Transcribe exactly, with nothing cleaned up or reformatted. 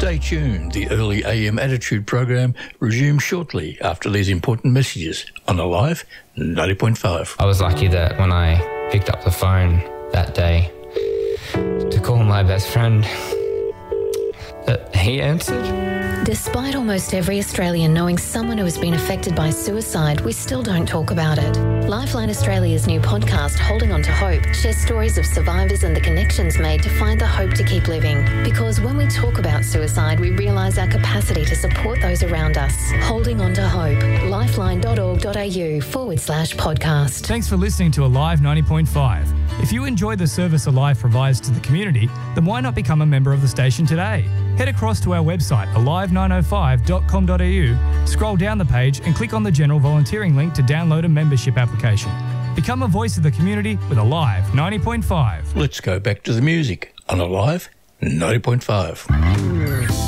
Stay tuned. The early A M Attitude program resumes shortly after these important messages on Alive ninety point five. I was lucky that when I picked up the phone that day to call my best friend, that he answered. Despite almost every Australian knowing someone who has been affected by suicide, we still don't talk about it. Lifeline Australia's new podcast, Holding On to Hope, shares stories of survivors and the connections made to find the hope to keep living. Because when we talk about suicide, we realise our capacity to support those around us. Holding On to Hope. lifeline.org.au forward slash podcast. Thanks for listening to Alive ninety point five. If you enjoy the service Alive provides to the community, then why not become a member of the station today? Head across to our website, alive nine oh five dot com dot a u, scroll down the page and click on the general volunteering link to download a membership application. Become a voice of the community with Alive ninety point five. Let's go back to the music on Alive ninety point five.